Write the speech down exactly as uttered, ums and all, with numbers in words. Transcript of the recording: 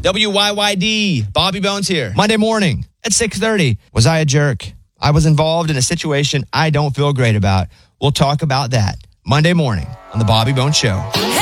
W Y Y D, Bobby Bones here. Monday morning at six thirty. Was I a jerk? I was involved in a situation I don't feel great about. We'll talk about that Monday morning on the Bobby Bones Show.